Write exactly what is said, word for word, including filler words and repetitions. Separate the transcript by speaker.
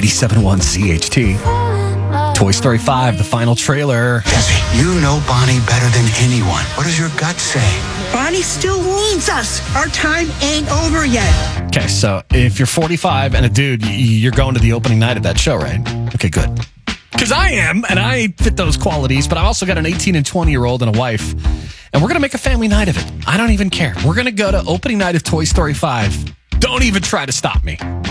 Speaker 1: ninety-seven point one C H T. Toy Story five, the final trailer.
Speaker 2: Jesse, you know Bonnie better than anyone. What does your gut say?
Speaker 3: Bonnie still needs us. Our time ain't over yet.
Speaker 1: Okay, so if you're forty-five and a dude, y- you're going to the opening night of that show, right? Okay, good. Because I am, and I fit those qualities, but I also got an eighteen and twenty-year-old and a wife, and we're going to make a family night of it. I don't even care. We're going to go to opening night of Toy Story five. Don't even try to stop me.